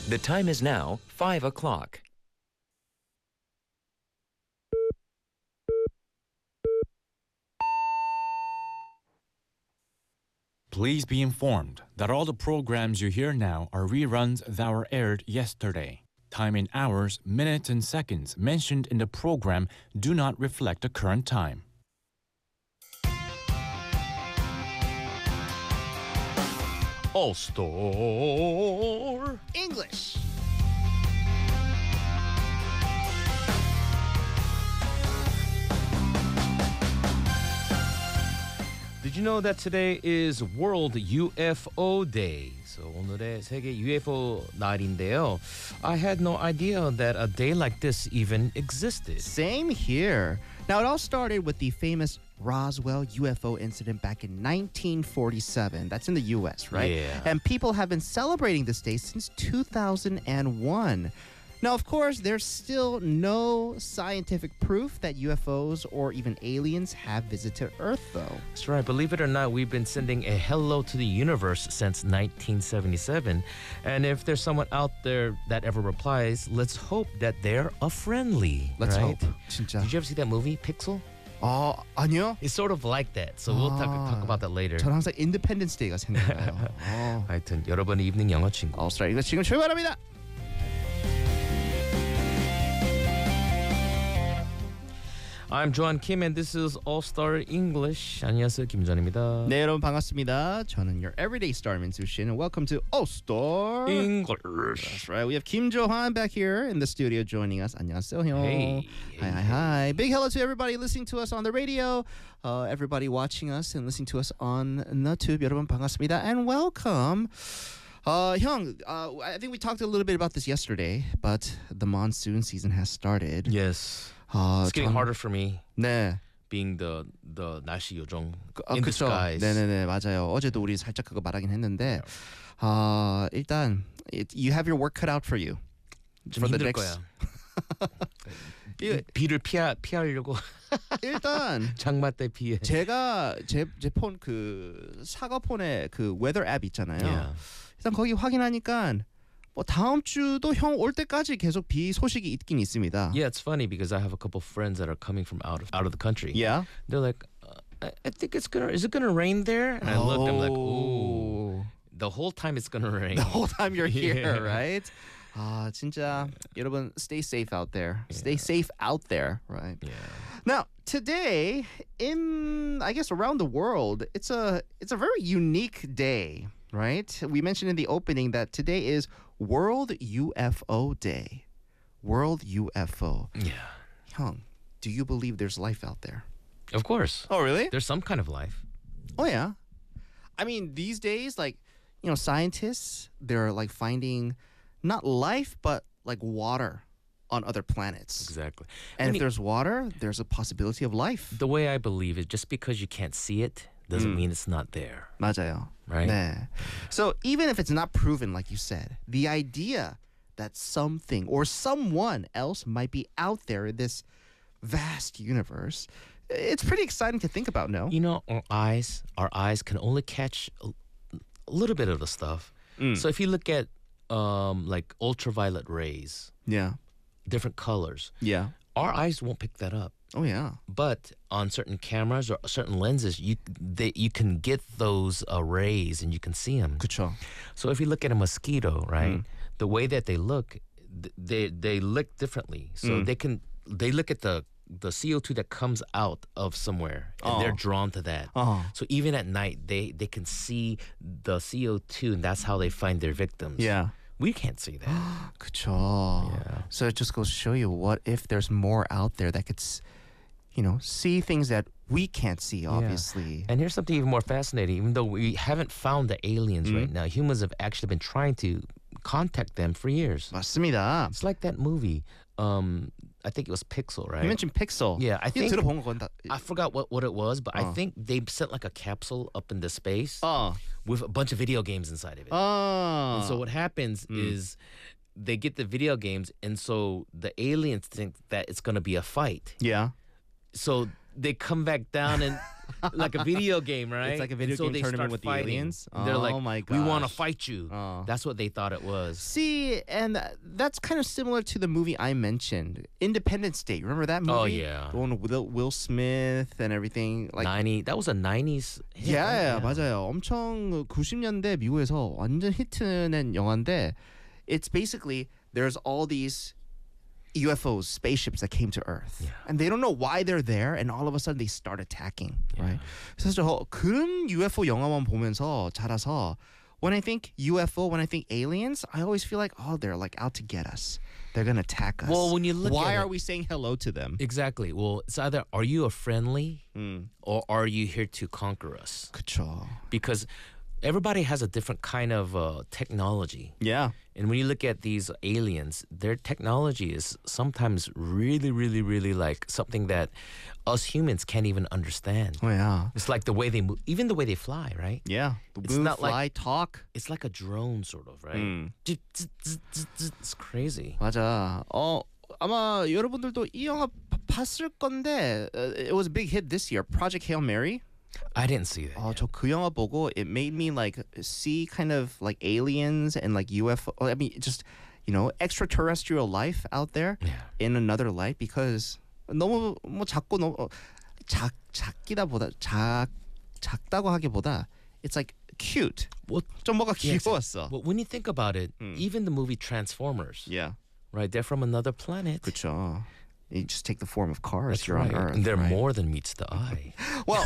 The time is now 5 o'clock. Please be informed that all the programs you hear now are reruns that were aired yesterday. Time in hours, minutes, and seconds mentioned in the program do not reflect the current time. All Star English. Did you know that today is World UFO Day? So 오늘의 세계 UFO 날인데요. I had no idea that a day like this even existed. Same here. Now, it all started with the famous Roswell UFO incident back in 1947. That's in the U.S., right? Yeah. And people have been celebrating this day since 2001. Now, of course, there's still no scientific proof that UFOs or even aliens have visited Earth, though. That's right. Believe it or not, we've been sending a hello to the universe since 1977. And if there's someone out there that ever replies, let's hope that they're a friendly. Let's right? hope. 진짜. Did you ever see that movie, Pixel? 아니요. It's sort of like that. So we'll talk about that later. 전 항상 Independence Day가 생각나요. 하여튼 여러분의 이브닝 영어 친구. All Star English 지금 출발합니다. I'm John Kim and this is All Star English. 안녕하세요, 김전입니다. 네, 여러분 반갑습니다. 저는 your everyday star Minsu Shin, and welcome to All Star English. That's right. We have Kim Jo-han back here in the studio joining us. 안녕하세요. Hey. Hi. Big hello to everybody listening to us on the radio, everybody watching us and listening to us on YouTube. 여러분 반갑습니다 and welcome. 형, I think we talked a little bit about this yesterday, but the monsoon season has started. Yes. It's getting harder for me. 네. Being the 날씨 요정 in 그쵸. disguise. 네네네, 맞아요. 어제도 우리 살짝 그거 말하긴 했는데 일단 you have your work cut out for you. 좀 for the 힘들 next- 거야. 비를 피하려고 일단 장마 때 비에. 제가 제 폰 그 사과폰에 그 weather 앱 있잖아요. Yeah. 일단 거기 확인하니까 뭐 다음 주도 형 올 때까지 계속 비 소식이 있긴 있습니다. Yeah, it's funny because I have a couple friends that are coming from out of the country. Yeah. They're like, I think is it gonna rain there? And I looked, I'm like, ooh. The whole time it's gonna rain. The whole time you're here, Yeah. right? 진짜 여러분 stay safe out there. Stay safe out there, right? Yeah. Now, today in I guess around the world, it's a very unique day, right? We mentioned in the opening that today is World UFO Day. World UFO. Yeah. 형, do you believe there's life out there? Of course. Oh, really? There's some kind of life. Oh, yeah. I mean, these days, like, you know, scientists, they're like finding not life, but like water on other planets. Exactly. And if there's water, there's a possibility of life. The way I believe it, just because you can't see it doesn't mean it's not there. 맞아요. Right? 네. So even if it's not proven, like you said, the idea that something or someone else might be out there in this vast universe, it's pretty exciting to think about, no? You know, our eyes can only catch a little bit of the stuff. So if you look at like ultraviolet rays, Yeah. different colors, Yeah. our eyes won't pick that up. Oh, yeah. But on certain cameras or certain lenses, you can get those rays and you can see them. 그쵸. So if you look at a mosquito, right, the way that they look, they look differently. So they look at the CO2 that comes out of somewhere, and they're drawn to that. So even at night, they can see the CO2, and that's how they find their victims. Yeah. We can't see that. 그쵸. Yeah. So it just goes to show you, what if there's more out there that could, see things that we can't see, obviously. And here's something even more fascinating. Even though we haven't found the aliens right now, humans have actually been trying to contact them for years. 맞습니다. It's like that movie. I think it was Pixel, right? You mentioned Pixel. Yeah, I think 들어본 거 건다. I forgot what it was, but I think they sent like a capsule up into space with a bunch of video games inside of it. And so what happens is they get the video games, and so the aliens think that it's going to be a fight. Yeah. So they come back down and like a video game, right? It's like a video And so game they tournament start with the fighting. aliens? And they're Oh like, my we want to gosh. fight you. Oh. That's what they thought it was. See, and that's kind of similar to the movie I mentioned, Independence Day. Remember that movie? Oh, yeah. The one with Will Smith and everything. Like, 90. That was a 90s hit. yeah, right? 맞아요. 엄청 90년대 미국에서 완전 히트낸 영화인데, it's basically there's all these UFOs, spaceships that came to Earth, Yeah. and they don't know why they're there, and all of a sudden they start attacking. Right? 그래서 그런 UFO 영화만 보면서 자라서 when I think UFO, when I think aliens, I always feel like, oh, they're like out to get us. They're gonna attack us. Well, when you look why at are it- we saying hello to them? Exactly. Well, it's either are you a friendly or are you here to conquer us? 그쵸. Because everybody has a different kind of technology. Yeah. And when you look at these aliens, their technology is sometimes really, really, really like something that us humans can't even understand. Oh yeah. It's like the way they move, even the way they fly, right? Yeah. The It's move, not like- fly, talk. It's like a drone, sort of, right? It's crazy. 맞아. 아마 여러분들도 이 영화 봤을 건데 it was a big hit this year. Project Hail Mary. I didn't see that. 저 그 영화 보고 it made me like see kind of like aliens and like UFO. I mean, just extraterrestrial life out there Yeah. in another light because 너무 뭐 작고 너무 작기다보다 작다고 하기보다 it's like cute. Well, 좀 뭐가 yes. 귀여웠어. Well, when you think about it, even the movie Transformers, Yeah. right? They're from another planet. 그렇죠. You just take the form of cars. That's You're right. on Earth. And they're right? more than meets the eye. Well,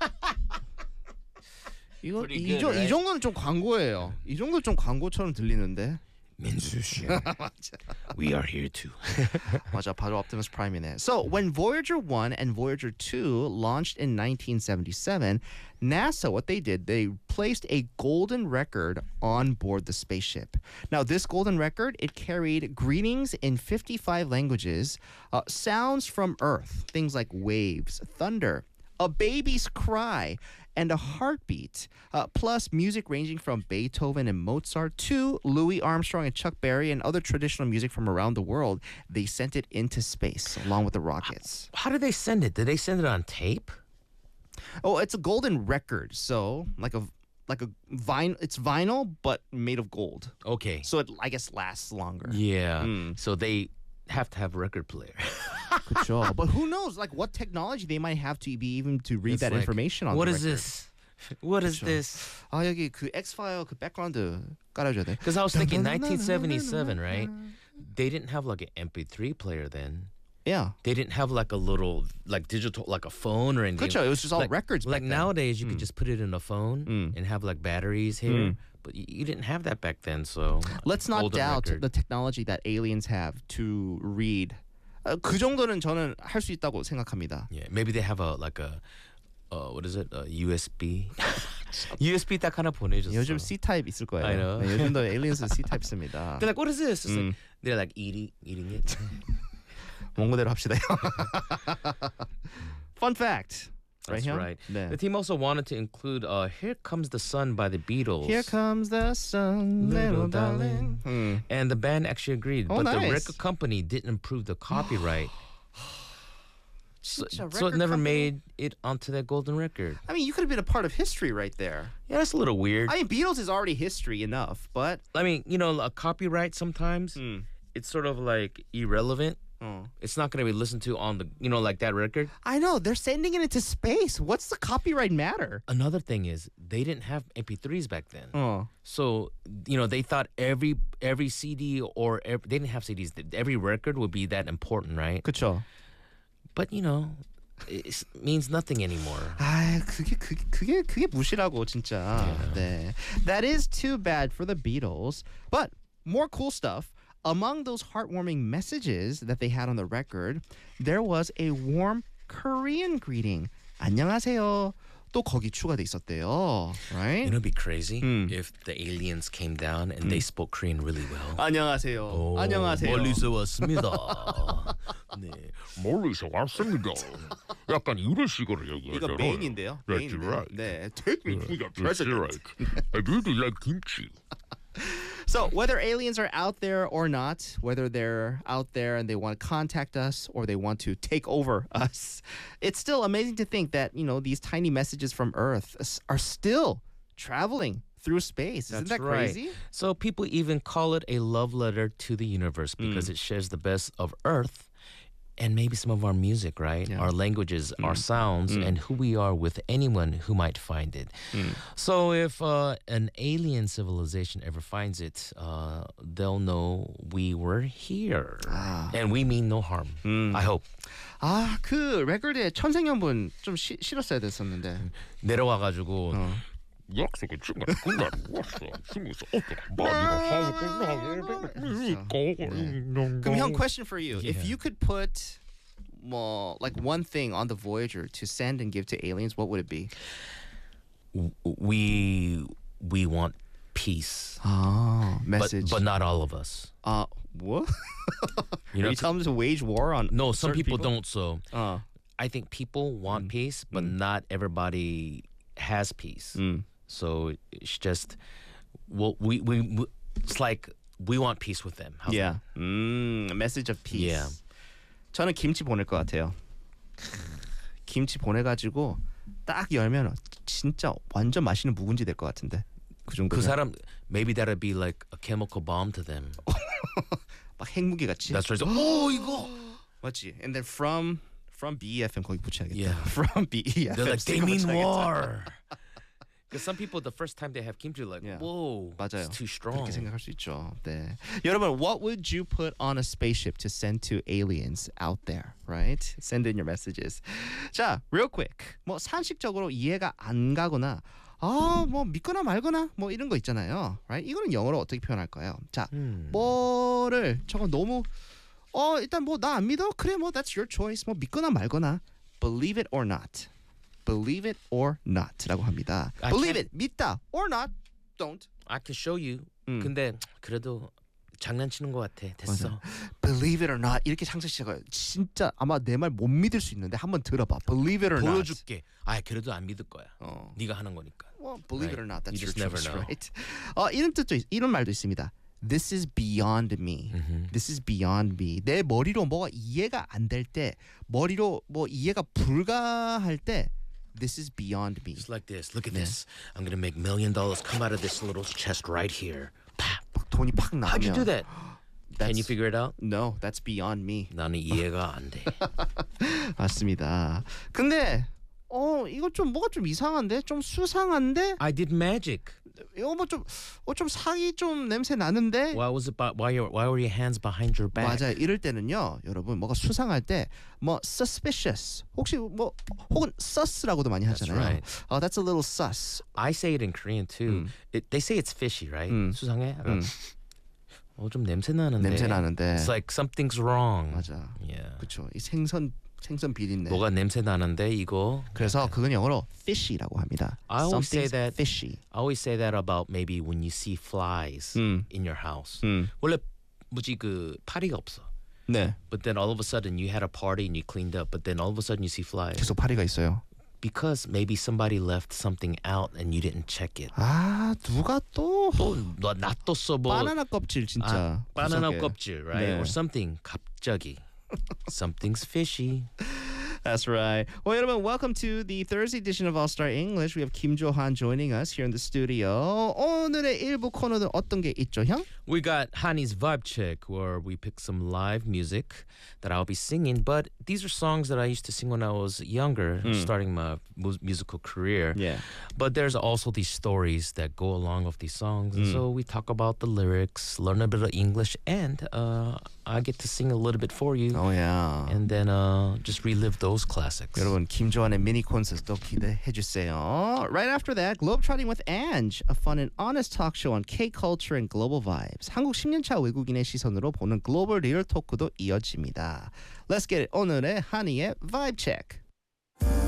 이거 Pretty 이, good, 정- 이 right? 정도는 좀 광고예요. 이 정도 좀 광고처럼 들리는데. 민수 씨, we are here too. 맞아, 바로 Optimus Prime이네. So when Voyager 1 and Voyager 2 launched in 1977, NASA, what they did, they placed a golden record on board the spaceship. Now, this golden record, it carried greetings in 55 languages, sounds from Earth, things like waves, thunder, a baby's cry, and a heartbeat, plus music ranging from Beethoven and Mozart to Louis Armstrong and Chuck Berry and other traditional music from around the world. They sent it into space along with the rockets. How did they send it? Did they send it on tape? Oh, it's a golden record, so like a vinyl. It's vinyl but made of gold, Okay. so it I guess lasts longer. Yeah. So they have to have a record player. Sure, but who knows? Like what technology they might have to be even to read It's that like, information on. What the is record. this? What is this? 아 여기 그 X-File 그 백그라운드 깔아줘야 돼. Because I was thinking 1977, right? They didn't have like an MP3 player then. Yeah. They didn't have like a little like digital like a phone or anything. 그렇죠. It was just all like, records. Like back then. nowadays, you could just put it in a phone and have like batteries here. But you didn't have that back then, so Let's not golden doubt record. the technology that aliens have to read. 그 정도는 저는 할 수 있다고 생각합니다. Yeah, maybe they have a like a what is it? A USB. USB 딱 하나 보내줬어. 요즘 C 타입 있을 거예요. I know. 네, 요즘도 aliens C 타입 씁니다. They're like, what is this? It's like, they're like eating it. 원고대로 합시다. Fun fact. That's 형? right. 네. The team also wanted to include "Here Comes the Sun" by the Beatles. Here comes the sun, little darling. And the band actually agreed, Oh, but the nice. record company didn't approve the copyright. So 진짜 it record never company? made it onto that golden record. I mean, you could have been a part of history right there. Yeah, that's a little weird. I mean, Beatles is already history enough, but I mean, a copyright sometimes it's sort of like irrelevant. It's not going to be listened to on the, like that record. I know they're sending it into space. What's the copyright matter? Another thing is they didn't have MP3s back then. Oh. So, they thought every CD or they didn't have CDs. Every record would be that important, right? 그렇죠. But, it means nothing anymore. 아, 그게 무시라고 진짜. 네. That is too bad for the Beatles. But more cool stuff. Among those heartwarming messages that they had on the record, there was a warm Korean greeting. 안녕하세요. 또 거기 추가돼 있었대요. Right? It'd be crazy if the aliens came down and they spoke Korean really well. 안녕하세요. 안녕하세요. 멀리서 왔습니다. 네. 멀리서 왔습니다. 약간 이런 식으로 얘기하잖아요. 이거 메인인데요. That's 메인인데. right. 네. Take me to your That's president. right. I really like kimchi. So whether aliens are out there or not, whether they're out there and they want to contact us or they want to take over us, it's still amazing to think that, these tiny messages from Earth are still traveling through space. Isn't that crazy? Right. So people even call it a love letter to the universe because it shares the best of Earth and maybe some of our music, right? Yeah. Our languages, our sounds, and who we are with anyone who might find it. So if an alien civilization ever finds it, they'll know we were here. And we mean no harm, I hope. 그 레코드에 천생연분 좀 실었어야 됐었는데. 내려와가지고 약속은 중간에 끝나는 왔어. 스무서 그럼 형, question for you. If you could put like one thing on the Voyager to send and give to aliens, what would it be? we want peace, Message. but not all of us. What? You know, Are you telling them to wage war on no, some certain people don't. So Uh, I think people want peace, but not everybody has peace. So it's just, well, we it's like we want peace with them. How's yeah. A message of peace. Yeah. 저는 김치 보낼 것 같아요. 김치 보내가지고 딱 열면 진짜 완전 맛있는 묵은지 될 것 같은데. 그 정도. 그 사람, maybe that'd be like a chemical bomb to them. 막 핵무기 같이. That's right. So, oh, 이거. 맞지? And then from BEFM 거기 붙여야겠다. Yeah. From BEFM. They're like, they mean 붙여야겠다. war. Because some people, the first time they have kimchi, like, Yeah. whoa, 맞아요. it's too strong. 그렇게 생각할 수 있죠. 네. 여러분, what would you put on a spaceship to send to aliens out there, right? Send in your messages. 자, real quick. 뭐 상식적으로 이해가 안 가거나 뭐 믿거나 말거나 뭐 이런 거 있잖아요. Right? 이거는 영어로 어떻게 표현할까요? 자, 뭐를 저거 너무 일단 뭐 나 안 믿어? 그래 뭐 that's your choice. 뭐 믿거나 말거나. Believe it or not. Believe it or not라고 합니다. I Believe can't- it, 믿다 or not, don't. I can show you. 근데 그래도 장난치는 것 같아. 됐어. Believe it or not 이렇게 상식 씨가 진짜 아마 내 말 못 믿을 수 있는데 한번 들어봐. Believe it or not. 보여줄게. 그래도 안 믿을 거야. 네가 하는 거니까. Well, believe it or not, that's You your just never choice, know. right? 이런 말도 있습니다. This is beyond me. This is beyond me. 내 머리로 뭐가 이해가 안 될 때, 머리로 뭐 이해가 불가할 때, this is beyond me. It's like this. Look at this. I'm gonna make $1 million come out of this little chest right here. 막 돈이 팍 나오면. How'd you do that? Can That's- you figure it out? No, that's beyond me. 나는 이해가 안 돼. 맞습니다. 근데 이거 좀 뭐가 좀 이상한데, 좀 수상한데, I did magic. 이거 좀 사기 좀 냄새 나는데. Why was it? Why were your hands behind your back? 맞아요. 이럴 때는요, 여러분 뭐가 수상할 때 뭐 suspicious 혹시 뭐 혹은 sus라고도 많이 하잖아요. right. That's a little sus. I say it in Korean too. They say it's fishy, right? 수상해. 좀 냄새 나는데. 냄새 나는데. It's like something's wrong. 맞아. Yeah. 그렇죠. 이 생선 비린내. 뭐가 냄새 나는데 이거. 그래서 그건 영어로 fishy라고 합니다. I always say Something's that. fishy. I always say that about maybe when you see flies in your house. 원래 뭐지 그 파리가 없어. 네. But then all of a sudden you had a party and you cleaned up. But then all of a sudden you see flies. 계속 파리가 있어요. Because maybe somebody left something out and you didn't check it. 누가 또 너 놔뒀어 뭐. 바나나 껍질 진짜. 바나나 구석에. 껍질, right? 네. Or something 갑자기. Something's fishy. That's right. Well, 여러분, welcome to the Thursday edition of All Star English. We have Kim Jo-han joining us here in the studio. 오늘의 일부 코너는 어떤 게 있죠, 형? We got Hani's Vibe Check, where we pick some live music that I'll be singing. But these are songs that I used to sing when I was younger, starting my musical career. Yeah. But there's also these stories that go along with these songs. And so we talk about the lyrics, learn a bit of English, and I get to sing a little bit for you. Oh, yeah. And then just relive those classics. 여러분, 김조한의 미니 콘서트도 기대해 주세요. Right after that, Globetrotting with Ange, a fun and honest talk show on K-culture and global vibes. 한국 10년차 외국인의 시선으로 보는 글로벌 리얼 토크도 이어집니다. Let's get it. 오늘의 한이의 Vibe Check.